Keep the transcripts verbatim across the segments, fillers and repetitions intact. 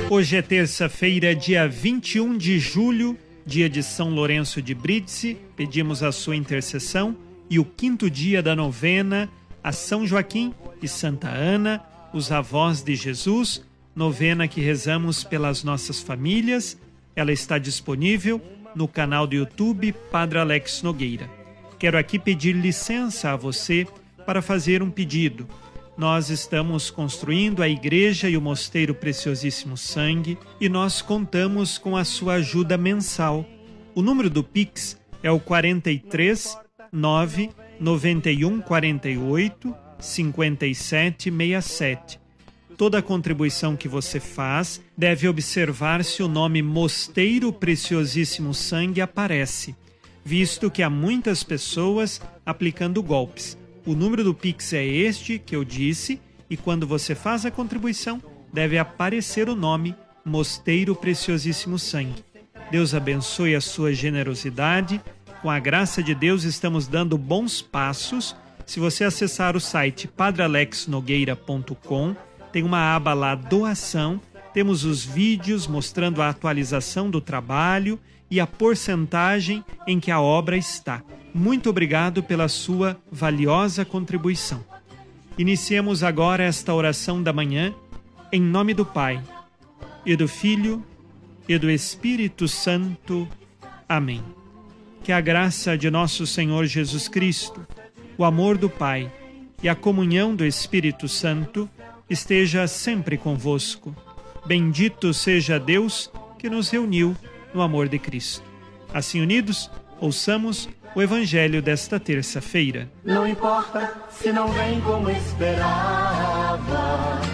Hoje é terça-feira, dia vinte e um de julho, dia de São Lourenço de Brindisi. Pedimos a sua intercessão e o quinto dia da novena a São Joaquim e Santa Ana, os avós de Jesus, novena que rezamos pelas nossas famílias. Ela está disponível no canal do YouTube Padre Alex Nogueira. Quero aqui pedir licença a você para fazer um pedido. Nós estamos construindo a igreja e o mosteiro Preciosíssimo Sangue e nós contamos com a sua ajuda mensal. O número do Pix é o quarenta e três, nove, noventa e um, quarenta e oito, cinquenta e sete, sessenta e sete. Toda a contribuição que você faz deve observar se o nome Mosteiro Preciosíssimo Sangue aparece, visto que há muitas pessoas aplicando golpes. O número do Pix é este que eu disse e quando você faz a contribuição deve aparecer o nome Mosteiro Preciosíssimo Sangue. Deus abençoe a sua generosidade. Com a graça de Deus estamos dando bons passos. Se você acessar o site padre alex nogueira ponto com, tem uma aba lá doação. Temos os vídeos mostrando a atualização do trabalho e a porcentagem em que a obra está. Muito obrigado pela sua valiosa contribuição. Iniciemos agora esta oração da manhã, em nome do Pai, e do Filho, e do Espírito Santo. Amém. Que a graça de nosso Senhor Jesus Cristo, o amor do Pai e a comunhão do Espírito Santo esteja sempre convosco. Bendito seja Deus que nos reuniu no amor de Cristo. Assim unidos, ouçamos o Evangelho desta terça-feira. Não importa se não vem como esperava,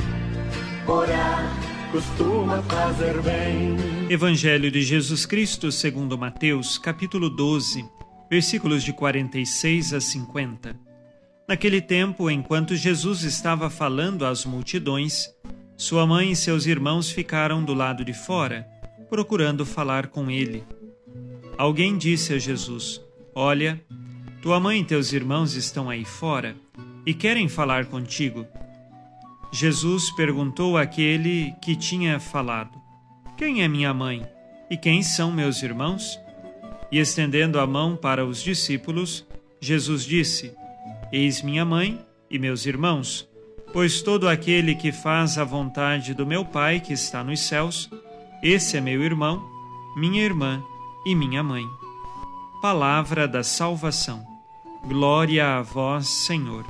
orar costuma fazer bem. Evangelho de Jesus Cristo segundo Mateus, capítulo doze, versículos de quarenta e seis a cinquenta. Naquele tempo, enquanto Jesus estava falando às multidões, sua mãe e seus irmãos ficaram do lado de fora, procurando falar com ele. Alguém disse a Jesus: Olha, tua mãe e teus irmãos estão aí fora e querem falar contigo. Jesus perguntou àquele que tinha falado: Quem é minha mãe e quem são meus irmãos? E estendendo a mão para os discípulos, Jesus disse: Eis minha mãe e meus irmãos, pois todo aquele que faz a vontade do meu Pai que está nos céus, esse é meu irmão, minha irmã e minha mãe. Palavra da salvação. Glória a vós, Senhor.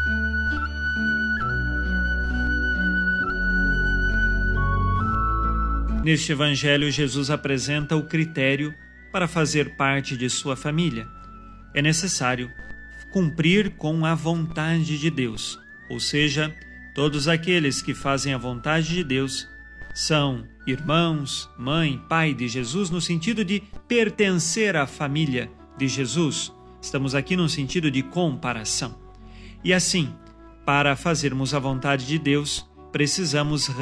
Neste Evangelho, Jesus apresenta o critério para fazer parte de sua família. É necessário cumprir com a vontade de Deus, ou seja, todos aqueles que fazem a vontade de Deus são irmãos, mãe, pai de Jesus, no sentido de pertencer à família de Jesus. Estamos aqui no sentido de comparação. E assim, para fazermos a vontade de Deus, precisamos